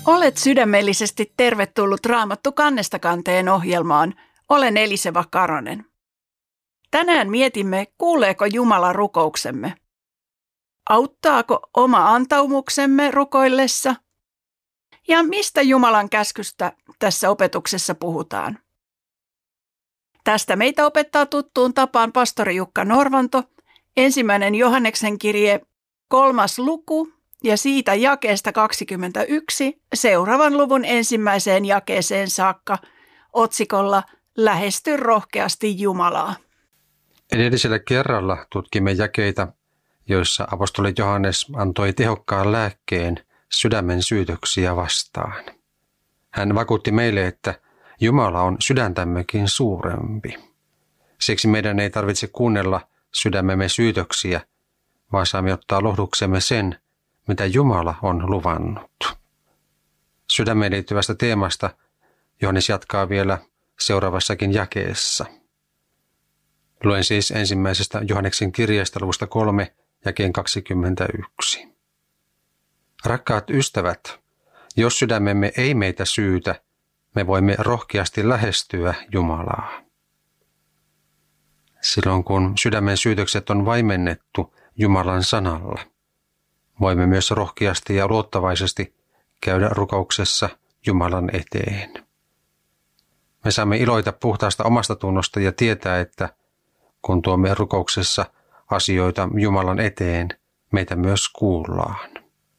Olet sydämellisesti tervetullut Raamattu kannesta kanteen ohjelmaan. Olen Eliseva Karonen. Tänään mietimme, kuuleeko Jumala rukouksemme. Auttaako oma antaumuksemme rukoillessa? Ja mistä Jumalan käskystä tässä opetuksessa puhutaan? Tästä meitä opettaa tuttuun tapaan pastori Jukka Norvanto, 1. Johanneksen kirje 3. luku ja siitä jakeesta 21 seuraavan luvun 1. jakeeseen saakka otsikolla Lähesty rohkeasti Jumalaa. Edellisellä kerralla tutkimme jakeita, joissa apostoli Johannes antoi tehokkaan lääkkeen sydämen syytöksiä vastaan. Hän vakuutti meille, että Jumala on sydäntämmekin suurempi. Siksi meidän ei tarvitse kuunnella sydämemme syytöksiä, vaan saamme ottaa lohduksemme sen, mitä Jumala on luvannut. Sydämeen liittyvästä teemasta Johannes jatkaa vielä seuraavassakin jakeessa. Luen siis 1. Johanneksen kirjeestä luvusta 3, jakeen 21. Rakkaat ystävät, jos sydämemme ei meitä syytä, me voimme rohkeasti lähestyä Jumalaa. Silloin kun sydämen syytökset on vaimennettu Jumalan sanalla, voimme myös rohkeasti ja luottavaisesti käydä rukouksessa Jumalan eteen. Me saamme iloita puhtaasta omasta tunnosta ja tietää, että kun tuomme rukouksessa asioita Jumalan eteen, meitä myös kuullaan.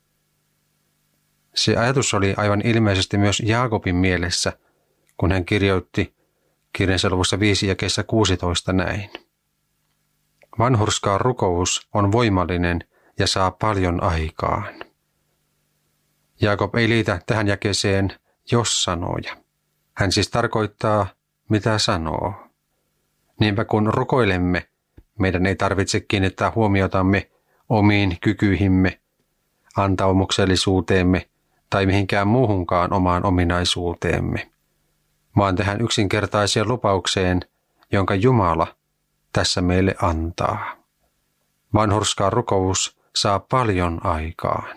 Se ajatus oli aivan ilmeisesti myös Jaakobin mielessä, kun hän kirjoitti kirjansa luvussa 5 jakeessa 16 näin. Vanhurskaan rukous on voimallinen ja saa paljon aikaan. Jaakob ei liitä tähän jakeeseen jos-sanoja. Hän siis tarkoittaa, mitä sanoo. Niinpä kun rukoilemme, meidän ei tarvitse kiinnittää huomiotamme omiin kykyihimme, antaumuksellisuuteemme tai mihinkään muuhunkaan omaan ominaisuuteemme, vaan tähän yksinkertaiseen lupaukseen, jonka Jumala tässä meille antaa. Vanhurskaan rukous saa paljon aikaan.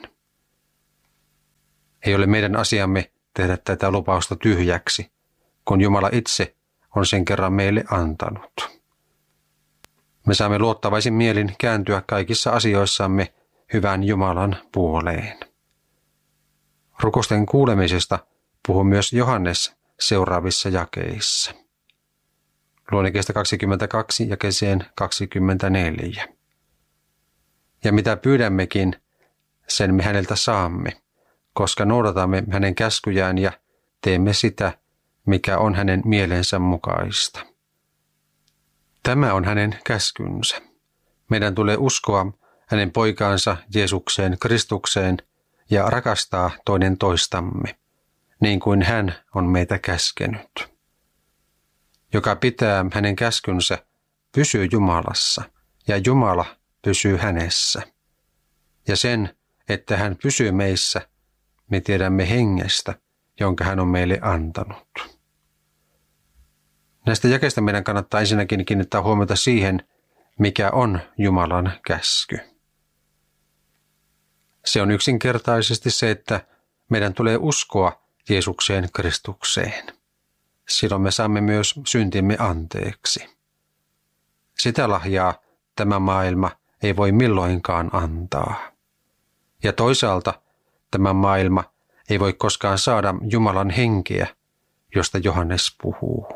Ei ole meidän asiamme tehdä tätä lupausta tyhjäksi, kun Jumala itse on sen kerran meille antanut. Me saamme luottavaisin mielin kääntyä kaikissa asioissamme hyvän Jumalan puoleen. Rukousten kuulemisesta puhuu myös Johannes seuraavissa jakeissa. Luen jakeesta 22 jakeeseen 24. Ja mitä pyydämmekin, sen me häneltä saamme, koska noudatamme hänen käskyjään ja teemme sitä, mikä on hänen mielensä mukaista. Tämä on hänen käskynsä. Meidän tulee uskoa hänen poikaansa Jeesukseen Kristukseen ja rakastaa toinen toistamme, niin kuin hän on meitä käskenyt. Joka pitää hänen käskynsä, pysyy Jumalassa ja Jumala pysyy hänessä. Ja sen, että hän pysyy meissä, me tiedämme hengestä, jonka hän on meille antanut. Näistä jakeista meidän kannattaa ensinnäkin kiinnittää huomiota siihen, mikä on Jumalan käsky. Se on yksinkertaisesti se, että meidän tulee uskoa Jeesukseen Kristukseen. Silloin me saamme myös syntimme anteeksi. Sitä lahjaa tämä maailma ei voi milloinkaan antaa. Ja toisaalta tämä maailma ei voi koskaan saada Jumalan henkeä, josta Johannes puhuu.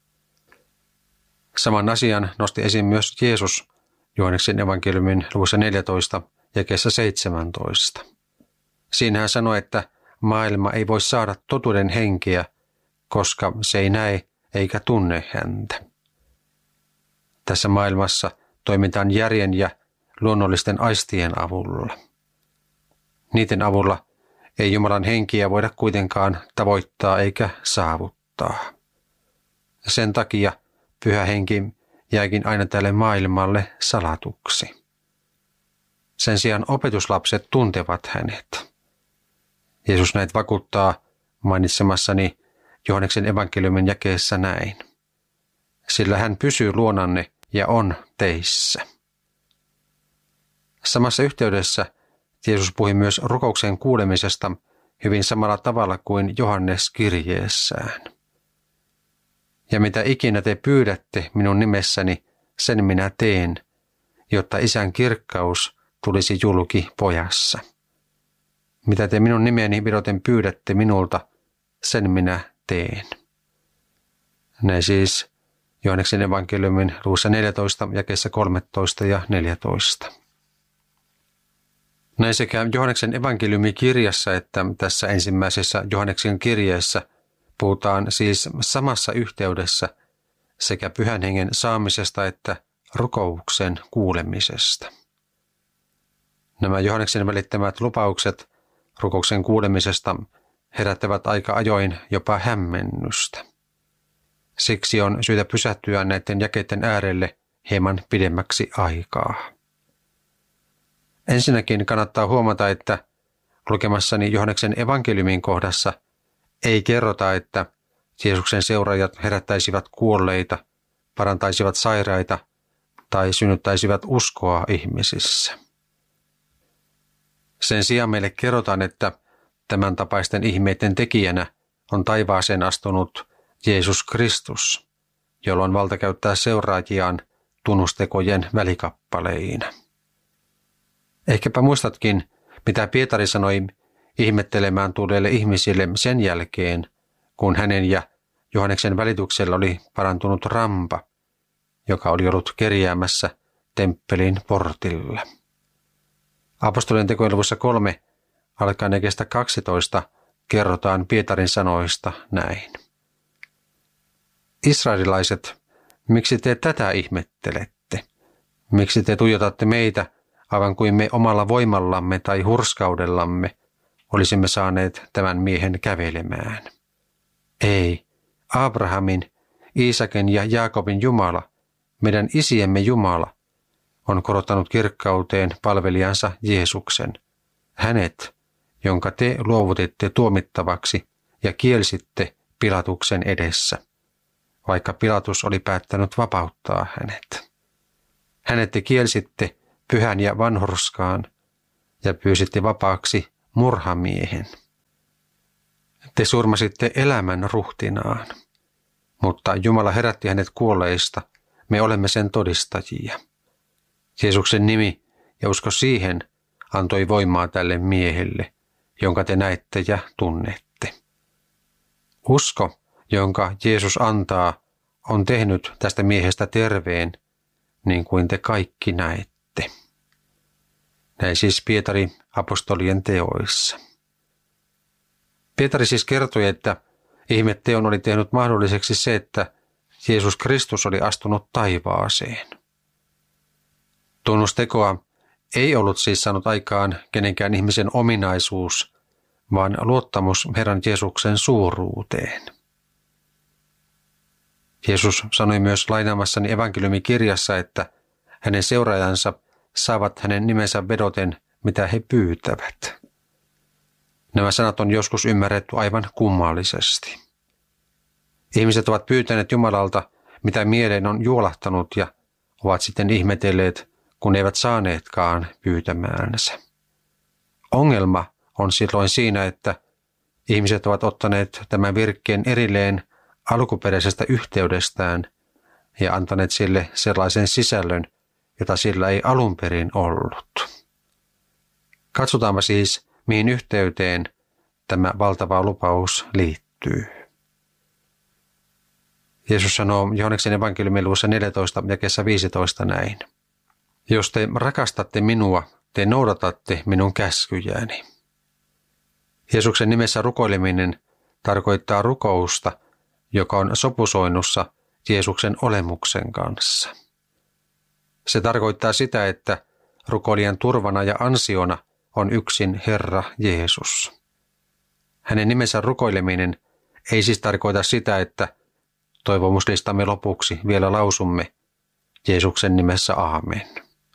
Saman asian nosti esiin myös Jeesus Johanneksen evankeliumin luvussa 14 jakeessa 17. Siinä hän sanoi, että maailma ei voi saada totuuden henkeä, koska se ei näe eikä tunne häntä. Tässä maailmassa toimitaan järjen ja luonnollisten aistien avulla. Niiden avulla ei Jumalan henkiä voida kuitenkaan tavoittaa eikä saavuttaa. Sen takia Pyhä Henki jääkin aina tälle maailmalle salatuksi. Sen sijaan opetuslapset tuntevat hänet. Jeesus näitä vakuuttaa mainitsemassani Johanneksen evankeliumin jakeessa näin. Sillä hän pysyy luonanne ja on teissä. Samassa yhteydessä Jeesus puhui myös rukouksen kuulemisesta hyvin samalla tavalla kuin Johannes kirjeessään. Ja mitä ikinä te pyydätte minun nimessäni, sen minä teen, jotta Isän kirkkaus tulisi julki Pojassa. Mitä te minun nimeni vedoten pyydätte minulta, sen minä teen. Näin siis Johanneksen evankeliumin luvussa 14, jakeissa 13 ja 14. Näin sekä Johanneksen evankeliumikirjassa että tässä ensimmäisessä Johanneksen kirjeessä puhutaan siis samassa yhteydessä sekä Pyhän Hengen saamisesta että rukouksen kuulemisesta. Nämä Johanneksen välittämät lupaukset rukouksen kuulemisesta herättävät aika ajoin jopa hämmennystä. Siksi on syytä pysähtyä näiden jakeiden äärelle hieman pidemmäksi aikaa. Ensinnäkin kannattaa huomata, että lukemassani Johanneksen evankeliumin kohdassa ei kerrota, että Jeesuksen seuraajat herättäisivät kuolleita, parantaisivat sairaita tai synnyttäisivät uskoa ihmisissä. Sen sijaan meille kerrotaan, että tämän tapaisten ihmeiden tekijänä on taivaaseen astunut Jeesus Kristus, jolla on valta käyttää seuraajiaan tunnustekojen välikappaleina. Ehkäpä muistatkin, mitä Pietari sanoi ihmettelemään tulleille ihmisille sen jälkeen, kun hänen ja Johanneksen välityksellä oli parantunut rampa, joka oli ollut kerjäämässä temppelin portilla. Apostolien tekojen luvussa 3 alkaen jakeesta 12 kerrotaan Pietarin sanoista näin. Israelilaiset, miksi te tätä ihmettelette? Miksi te tuijotatte meitä, aivan kuin me omalla voimallamme tai hurskaudellamme olisimme saaneet tämän miehen kävelemään? Ei, Abrahamin, Iisaken ja Jaakobin Jumala, meidän isiemme Jumala, on korottanut kirkkauteen palvelijansa Jeesuksen. Hänet, jonka te luovutitte tuomittavaksi ja kielsitte Pilatuksen edessä, vaikka Pilatus oli päättänyt vapauttaa hänet. Hänet te kielsitte pyhän ja vanhurskaan ja pyysitte vapaaksi murhamiehen. Te surmasitte elämän ruhtinaan, mutta Jumala herätti hänet kuolleista, me olemme sen todistajia. Jeesuksen nimi ja usko siihen antoi voimaa tälle miehelle, jonka te näette ja tunnette. Usko, jonka Jeesus antaa, on tehnyt tästä miehestä terveen, niin kuin te kaikki näette. Näin siis Pietari apostolien teoissa. Pietari siis kertoi, että ihmetteon oli tehnyt mahdolliseksi se, että Jeesus Kristus oli astunut taivaaseen. Tunnustekoa ei ollut siis saanut aikaan kenenkään ihmisen ominaisuus, vaan luottamus Herran Jeesuksen suuruuteen. Jeesus sanoi myös lainaamassani evankeliumikirjassa, että hänen seuraajansa saavat hänen nimensä vedoten, mitä he pyytävät. Nämä sanat on joskus ymmärretty aivan kummallisesti. Ihmiset ovat pyytäneet Jumalalta, mitä mieleen on juolahtanut ja ovat sitten ihmetelleet, kun eivät saaneetkaan pyytämäänsä. Ongelma on silloin siinä, että ihmiset ovat ottaneet tämän virkkeen erilleen alkuperäisestä yhteydestään ja antaneet sille sellaisen sisällön, jota sillä ei alun perin ollut. Katsotaanpa siis, mihin yhteyteen tämä valtava lupaus liittyy. Jeesus sanoo Johanneksen evankeliumin luvussa 14 jakeessa 15 näin. Jos te rakastatte minua, te noudatatte minun käskyjäni. Jeesuksen nimessä rukoileminen tarkoittaa rukousta, joka on sopusoinnussa Jeesuksen olemuksen kanssa. Se tarkoittaa sitä, että rukoilijan turvana ja ansiona on yksin Herra Jeesus. Hänen nimensä rukoileminen ei siis tarkoita sitä, että toivomuslistamme lopuksi vielä lausumme Jeesuksen nimessä aamen.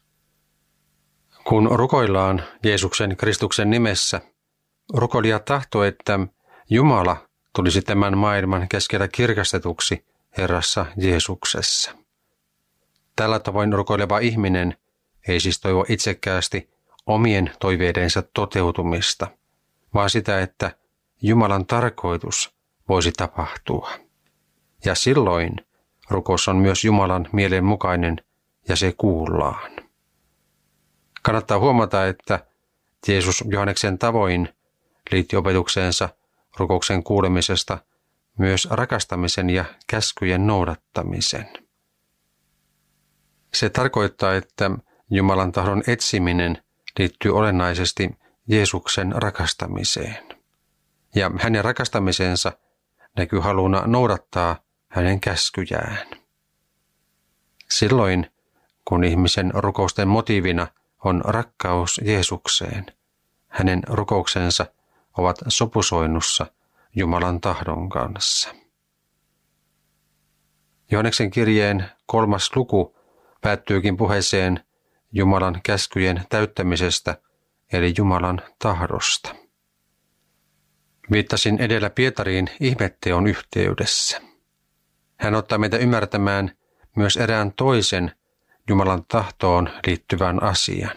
Kun rukoillaan Jeesuksen Kristuksen nimessä, rukoilija tahtoo, että Jumala tulisi tämän maailman keskellä kirkastetuksi Herrassa Jeesuksessa. Tällä tavoin rukoileva ihminen ei siis toivo itsekkäästi omien toiveidensa toteutumista, vaan sitä, että Jumalan tarkoitus voisi tapahtua. Ja silloin rukous on myös Jumalan mielen mukainen ja se kuullaan. Kannattaa huomata, että Jeesus Johanneksen tavoin liitti opetukseensa rukouksen kuulemisesta myös rakastamisen ja käskyjen noudattamisen. Se tarkoittaa, että Jumalan tahdon etsiminen liittyy olennaisesti Jeesuksen rakastamiseen. Ja hänen rakastamisensa näkyy haluna noudattaa hänen käskyjään. Silloin, kun ihmisen rukousten motiivina on rakkaus Jeesukseen, hänen rukouksensa ovat sopusoinnussa Jumalan tahdon kanssa. Johanneksen kirjeen 3. luku päättyykin puheeseen Jumalan käskyjen täyttämisestä, eli Jumalan tahdosta. Viittasin edellä Pietariin ihmetteon yhteydessä. Hän ottaa meitä ymmärtämään myös erään toisen Jumalan tahtoon liittyvän asian.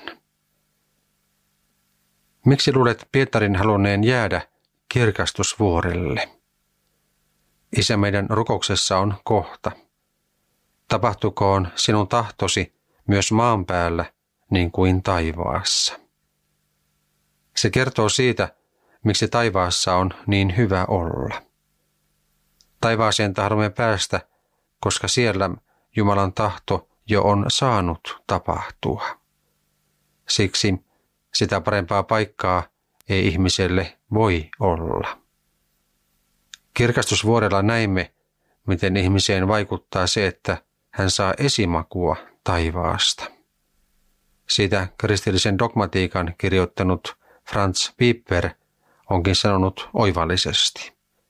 Miksi luulet Pietarin halunneen jäädä kirkastusvuorelle? Isä, meidän rukouksessa on kohta. Tapahtukoon sinun tahtosi myös maan päällä niin kuin taivaassa. Se kertoo siitä, miksi taivaassa on niin hyvä olla. Taivaaseen tahdomme päästä, koska siellä Jumalan tahto jo on saanut tapahtua. Siksi sitä parempaa paikkaa ei ihmiselle voi olla. Kirkastusvuorella näimme, miten ihmiseen vaikuttaa se, että hän saa esimakua taivaasta. Siitä kristillisen dogmatiikan kirjoittanut Franz Piper onkin sanonut oivallisesti.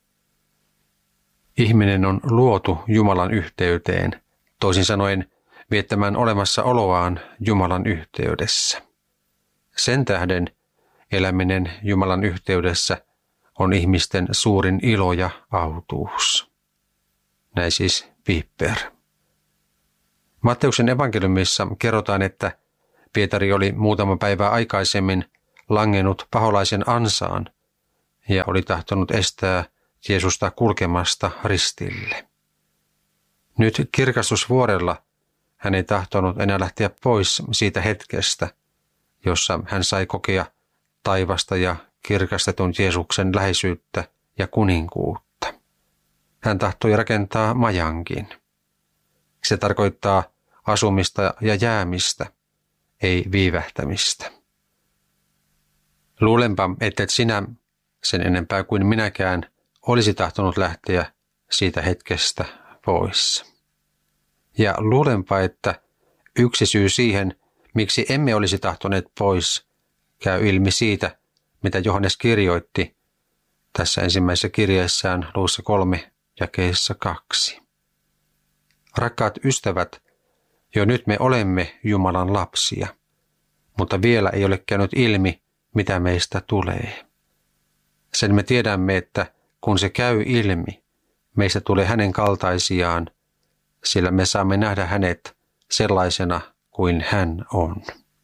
Ihminen on luotu Jumalan yhteyteen, toisin sanoen viettämään olemassaoloaan Jumalan yhteydessä. Sen tähden eläminen Jumalan yhteydessä on ihmisten suurin ilo ja autuus. Näin siis Piper. Matteuksen evankeliumissa kerrotaan, että Pietari oli muutama päivä aikaisemmin langennut paholaisen ansaan ja oli tahtonut estää Jeesusta kulkemasta ristille. Nyt kirkastusvuorella hän ei tahtonut enää lähteä pois siitä hetkestä, jossa hän sai kokea taivasta ja kirkastetun Jeesuksen läheisyyttä ja kuninkuutta. Hän tahtoi rakentaa majankin. Se tarkoittaa asumista ja jäämistä, ei viivähtämistä. Luulenpa, että sinä sen enempää kuin minäkään olisi tahtonut lähteä siitä hetkestä pois. Ja luulenpa, että yksi syy siihen, miksi emme olisi tahtoneet pois, käy ilmi siitä, mitä Johannes kirjoitti tässä ensimmäisessä kirjeessään luvussa 3 jakeessa 2. Rakkaat ystävät, jo nyt me olemme Jumalan lapsia, mutta vielä ei ole käynyt ilmi, mitä meistä tulee. Sen me tiedämme, että kun se käy ilmi, meistä tulee hänen kaltaisiaan, sillä me saamme nähdä hänet sellaisena kuin hän on.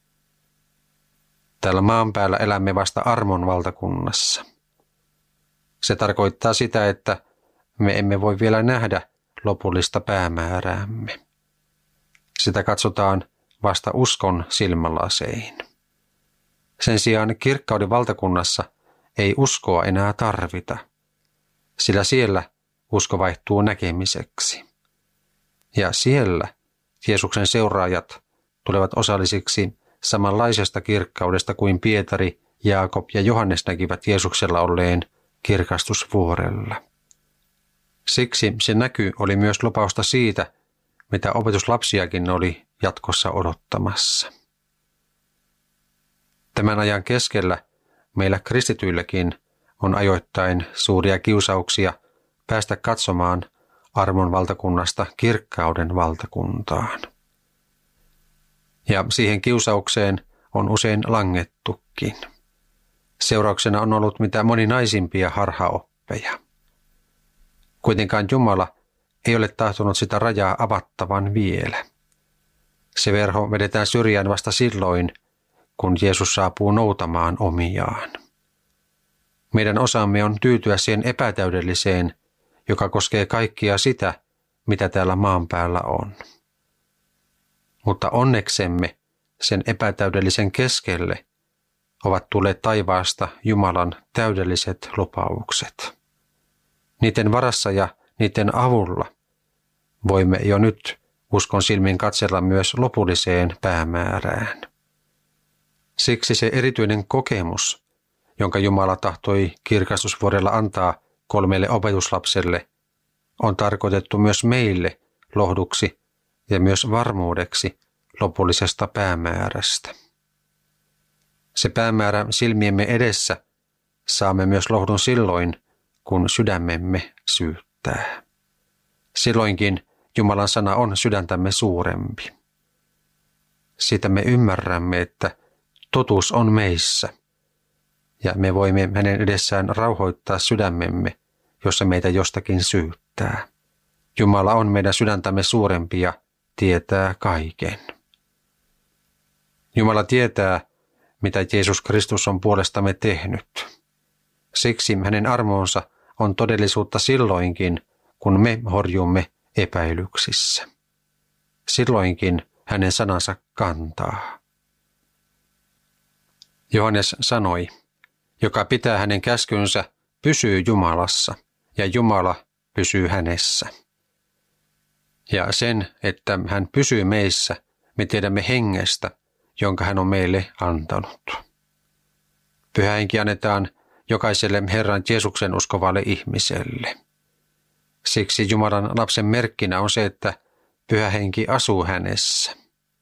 Täällä maan päällä elämme vasta armon valtakunnassa. Se tarkoittaa sitä, että me emme voi vielä nähdä lopullista päämääräämme. Sitä katsotaan vasta uskon silmälasein. Sen sijaan kirkkauden valtakunnassa ei uskoa enää tarvita, sillä siellä usko vaihtuu näkemiseksi. Ja siellä Jeesuksen seuraajat tulevat osallisiksi samanlaisesta kirkkaudesta kuin Pietari, Jaakob ja Johannes näkivät Jeesuksella olleen kirkastusvuorella. Siksi se näky oli myös lupausta siitä, mitä opetuslapsiakin oli jatkossa odottamassa. Tämän ajan keskellä meillä kristityilläkin on ajoittain suuria kiusauksia päästä katsomaan armon valtakunnasta kirkkauden valtakuntaan. Ja siihen kiusaukseen on usein langettukin. Seurauksena on ollut mitä moninaisimpia harhaoppeja. Kuitenkaan Jumala ei ole tahtonut sitä rajaa avattavan vielä. Se verho vedetään syrjään vasta silloin, kun Jeesus saapuu noutamaan omiaan. Meidän osamme on tyytyä siihen epätäydelliseen, joka koskee kaikkia sitä, mitä täällä maan päällä on. Mutta onneksemme sen epätäydellisen keskelle ovat tulleet taivaasta Jumalan täydelliset lupaukset. Niiden varassa ja niiden avulla voimme jo nyt uskon silmin katsella myös lopulliseen päämäärään. Siksi se erityinen kokemus, jonka Jumala tahtoi kirkastusvuodella antaa 3 opetuslapselle, on tarkoitettu myös meille lohduksi ja myös varmuudeksi lopullisesta päämäärästä. Se päämäärä silmiemme edessä saamme myös lohdun silloin, kun sydämemme syyttää. Silloinkin Jumalan sana on sydäntämme suurempi. Siitä me ymmärrämme, että totuus on meissä, ja me voimme hänen edessään rauhoittaa sydämemme, jos se meitä jostakin syyttää. Jumala on meidän sydäntämme suurempi ja tietää kaiken. Jumala tietää, mitä Jeesus Kristus on puolestamme tehnyt. Siksi hänen armoonsa on todellisuutta silloinkin, kun me horjumme epäilyksissä. Silloinkin hänen sanansa kantaa. Johannes sanoi, joka pitää hänen käskynsä, pysyy Jumalassa ja Jumala pysyy hänessä. Ja sen, että hän pysyy meissä, me tiedämme hengestä, jonka hän on meille antanut. Pyhä henki annetaan jokaiselle Herran Jeesuksen uskovalle ihmiselle. Siksi Jumalan lapsen merkkinä on se, että Pyhä henki asuu hänessä.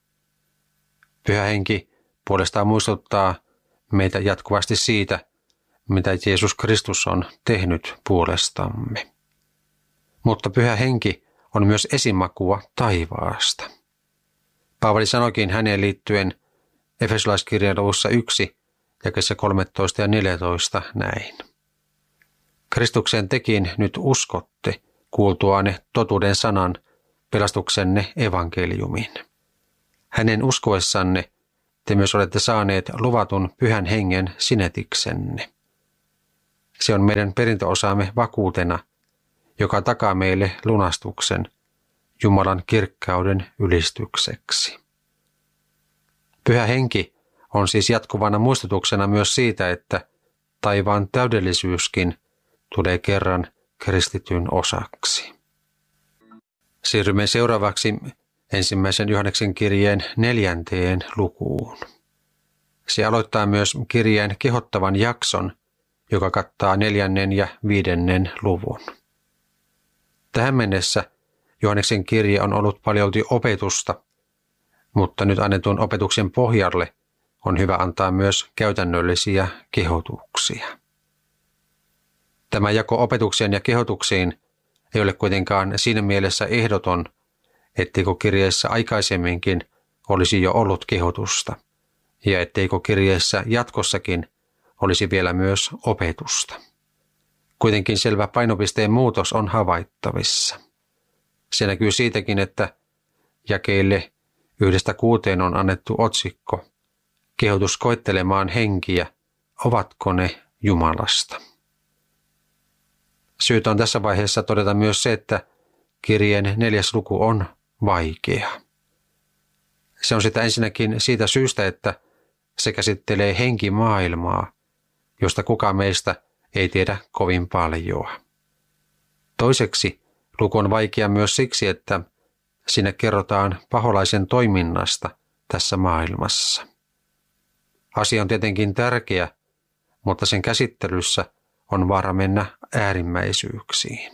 Pyhä henki puolestaan muistuttaa meitä jatkuvasti siitä, mitä Jeesus Kristus on tehnyt puolestamme. Mutta Pyhä henki on myös esimakua taivaasta. Paavali sanoikin häneen liittyen Efesolaiskirjan luvussa 1, jakeessa 13 ja 14 näin. Kristukseen tekin nyt uskotte, kuultuanne totuuden sanan, pelastuksenne evankeliumin. Hänen uskoessanne te myös olette saaneet luvatun Pyhän hengen sinetiksenne. Se on meidän perintöosaamme vakuutena, joka takaa meille lunastuksen Jumalan kirkkauden ylistykseksi. Pyhä henki on siis jatkuvana muistutuksena myös siitä, että taivaan täydellisyyskin tulee kerran kristityn osaksi. Siirrymme seuraavaksi 1. Johanneksen kirjeen 4. lukuun. Se aloittaa myös kirjeen kehottavan jakson, joka kattaa 4. ja 5. luvun. Tähän mennessä Johanneksen kirje on ollut paljolti opetusta, mutta nyt annetun opetuksen pohjalle on hyvä antaa myös käytännöllisiä kehotuksia. Tämä jako opetukseen ja kehotuksiin ei ole kuitenkaan siinä mielessä ehdoton, etteikö kirjeessä aikaisemminkin olisi jo ollut kehotusta, ja etteikö kirjeessä jatkossakin olisi vielä myös opetusta. Kuitenkin selvä painopisteen muutos on havaittavissa. Se näkyy siitäkin, että jakeille 1-6 on annettu otsikko Kehotus koettelemaan henkiä, ovatko ne Jumalasta. Syytä on tässä vaiheessa todeta myös se, että kirjeen 4. luku on vaikea. Se on sitä ensinnäkin siitä syystä, että se käsittelee henkimaailmaa, josta kukaan meistä ei tiedä kovin paljoa. Toiseksi luku on vaikea myös siksi, että siinä kerrotaan paholaisen toiminnasta tässä maailmassa. Asia on tietenkin tärkeä, mutta sen käsittelyssä on vaara mennä äärimmäisyyksiin.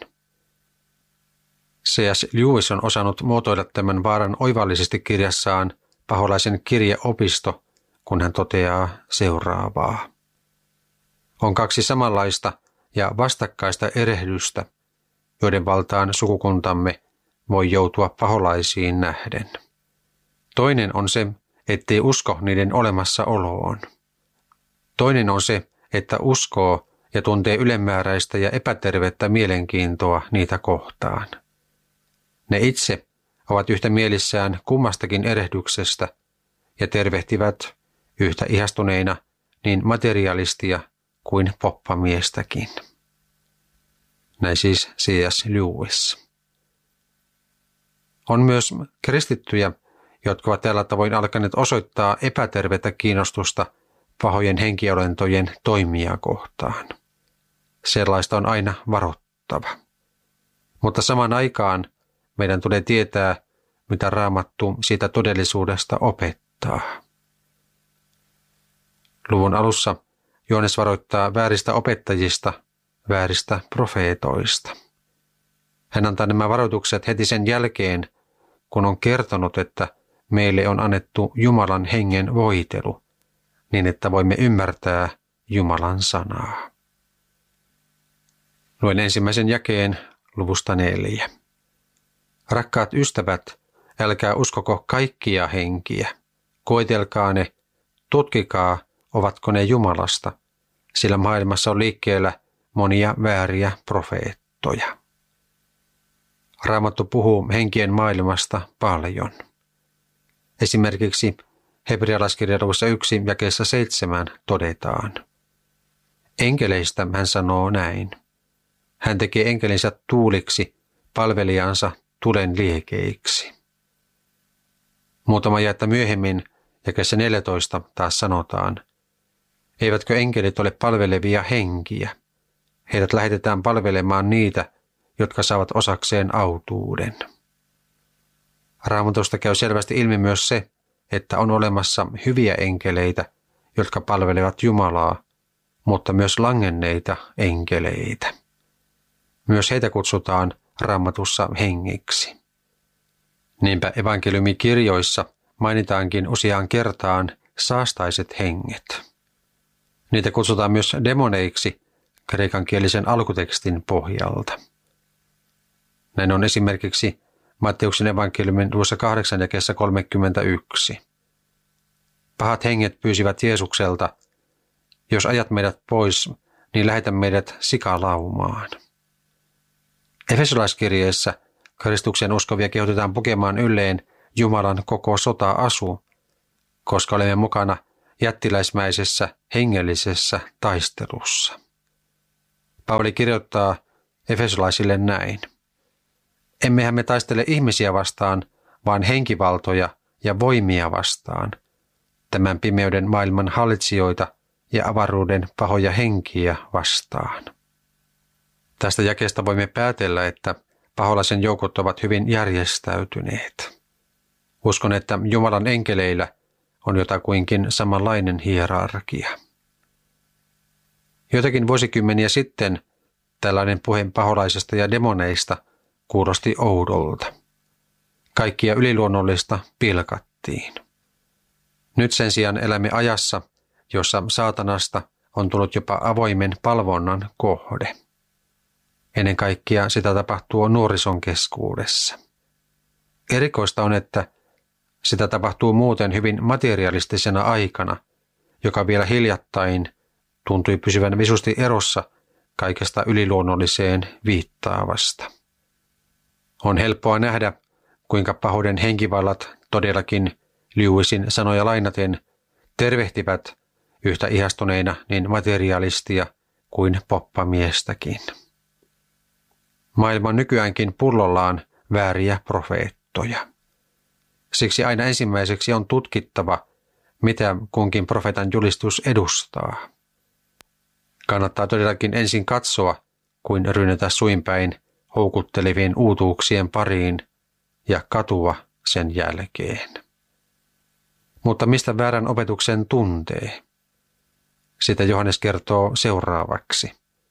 C.S. Lewis on osannut muotoilla tämän vaaran oivallisesti kirjassaan Paholaisen kirjeopisto, kun hän toteaa seuraavaa. On 2 samanlaista ja vastakkaista erehdystä, joiden valtaan sukukuntamme voi joutua paholaisiin nähden. Toinen on se, ettei usko niiden olemassaoloon. Toinen on se, että uskoo ja tuntee ylemmääräistä ja epätervettä mielenkiintoa niitä kohtaan. Ne itse ovat yhtä mielissään kummastakin erehdyksestä ja tervehtivät yhtä ihastuneina niin materialistia kuin poppamiestäkin. Näin siis C.S. Lewis. On myös kristittyjä, jotka ovat tällä tavoin alkaneet osoittaa epätervettä kiinnostusta pahojen henkiolentojen toimia kohtaan. Sellaista on aina varottava. Mutta samaan aikaan meidän tulee tietää, mitä Raamattu siitä todellisuudesta opettaa. Luvun alussa Johannes varoittaa vääristä opettajista, vääristä profeetoista. Hän antaa nämä varoitukset heti sen jälkeen, kun on kertonut, että meille on annettu Jumalan hengen voitelu, niin että voimme ymmärtää Jumalan sanaa. Luen ensimmäisen jakeen luvusta 4. Rakkaat ystävät, älkää uskoko kaikkia henkiä. Koetelkaa ne, tutkikaa, ovatko ne Jumalasta, sillä maailmassa on liikkeellä monia vääriä profeettoja. Raamattu puhuu henkien maailmasta paljon. Esimerkiksi Hebrealaiskirjan luvussa 1 jakeessa 7 todetaan. Enkeleistä hän sanoo näin. Hän tekee enkelinsä tuuliksi, palvelijansa tulen liekeiksi. Muutama jaetta myöhemmin jakeessa 14 taas sanotaan. Eivätkö enkelit ole palvelevia henkiä? Heidät lähetetään palvelemaan niitä, jotka saavat osakseen autuuden. Raamatusta käy selvästi ilmi myös se, että on olemassa hyviä enkeleitä, jotka palvelevat Jumalaa, mutta myös langenneita enkeleitä. Myös heitä kutsutaan Raamatussa hengiksi. Niinpä evankeliumikirjoissa mainitaankin useaan kertaan saastaiset henget. Niitä kutsutaan myös demoneiksi kreikankielisen alkutekstin pohjalta. Näin on esimerkiksi Matteuksen evankeliumin luvussa 8 jakeessa 31. Pahat henget pyysivät Jeesukselta, jos ajat meidät pois, niin lähetä meidät sikalaumaan. Efesolaiskirjeessä Kristuksen uskovia kehotetaan pukemaan ylleen Jumalan koko sota-asu, koska olemme mukana jättiläismäisessä hengellisessä taistelussa. Paavali kirjoittaa efesolaisille näin. Emmehän me taistele ihmisiä vastaan, vaan henkivaltoja ja voimia vastaan, tämän pimeyden maailman hallitsijoita ja avaruuden pahoja henkiä vastaan. Tästä jakeesta voimme päätellä, että paholaisen joukot ovat hyvin järjestäytyneet. Uskon, että Jumalan enkeleillä on jotakuinkin samanlainen hierarkia. Joitakin vuosikymmeniä sitten tällainen puhe paholaisesta ja demoneista kuulosti oudolta. Kaikkia yliluonnollista pilkattiin. Nyt sen sijaan elämme ajassa, jossa saatanasta on tullut jopa avoimen palvonnan kohde. Ennen kaikkea sitä tapahtuu nuorison keskuudessa. Erikoista on, että sitä tapahtuu muuten hyvin materialistisena aikana, joka vielä hiljattain tuntui pysyvän visusti erossa kaikesta yliluonnolliseen viittaavasta. On helppoa nähdä, kuinka pahuuden henkivallat todellakin Lewisin sanoja lainaten tervehtivät yhtä ihastuneina niin materialistia kuin poppamiestäkin. Maailma on nykyäänkin pullollaan vääriä profeettoja. Siksi aina ensimmäiseksi on tutkittava, mitä kunkin profeetan julistus edustaa. Kannattaa todellakin ensin katsoa, kuin rynnätä suinpäin houkuttelevien uutuuksien pariin ja katua sen jälkeen. Mutta mistä väärän opetuksen tuntee? Sitä Johannes kertoo seuraavaksi.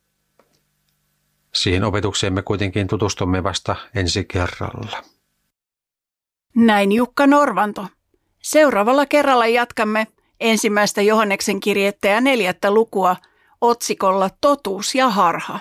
Siihen opetukseen me kuitenkin tutustumme vasta ensi kerralla. Näin Jukka Norvanto. Seuraavalla kerralla jatkamme ensimmäistä Johanneksen kirjettä ja 4. lukua otsikolla Totuus ja harha.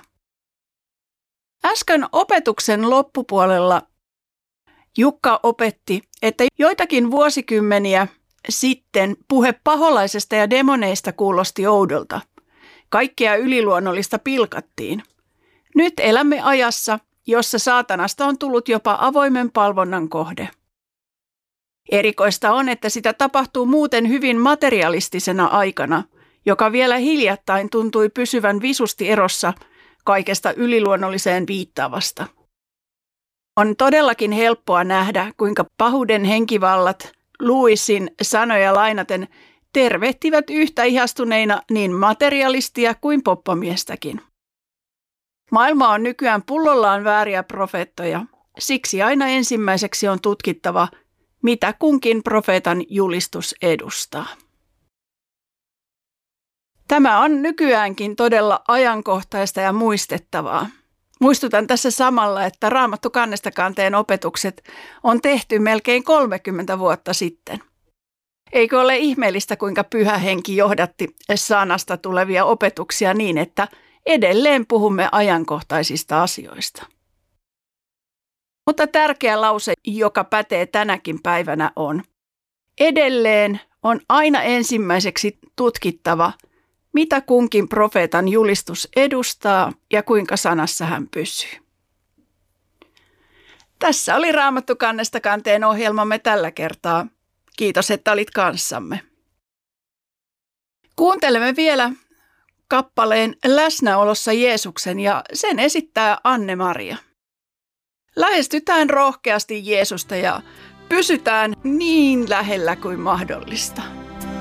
Äsken opetuksen loppupuolella Jukka opetti, että joitakin vuosikymmeniä sitten puhe paholaisesta ja demoneista kuulosti oudolta. Kaikkea yliluonnollista pilkattiin. Nyt elämme ajassa, jossa saatanasta on tullut jopa avoimen palvonnan kohde. Erikoista on, että sitä tapahtuu muuten hyvin materialistisena aikana, joka vielä hiljattain tuntui pysyvän visusti erossa kaikesta yliluonnolliseen viittaavasta. On todellakin helppoa nähdä, kuinka pahuuden henkivallat Lewisin sanoja lainaten tervehtivät yhtä ihastuneina niin materialistia kuin poppamiestäkin. Maailma on nykyään pullollaan vääriä profeettoja, siksi aina ensimmäiseksi on tutkittava, mitä kunkin profeetan julistus edustaa. Tämä on nykyäänkin todella ajankohtaista ja muistettavaa. Muistutan tässä samalla, että Raamattu kannesta kanteen opetukset on tehty melkein 30 vuotta sitten. Eikö ole ihmeellistä, kuinka Pyhä Henki johdatti sanasta tulevia opetuksia niin, että edelleen puhumme ajankohtaisista asioista. Mutta tärkeä lause, joka pätee tänäkin päivänä on: edelleen on aina ensimmäiseksi tutkittava, mitä kunkin profeetan julistus edustaa ja kuinka sanassa hän pysyy. Tässä oli Raamattu kannesta kanteen ohjelmamme tällä kertaa. Kiitos, että olit kanssamme. Kuuntelemme vielä kappaleen Läsnäolossa Jeesuksen ja sen esittää Anne-Maria. Lähestytään rohkeasti Jeesusta ja pysytään niin lähellä kuin mahdollista.